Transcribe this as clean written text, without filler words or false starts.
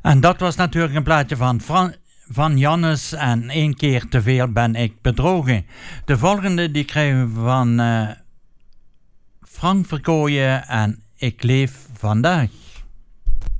En dat was natuurlijk een plaatje van Jannes en 1 keer te veel ben ik bedrogen. De volgende die krijgen we van Frank Verkooyen en Ik leef vandaag.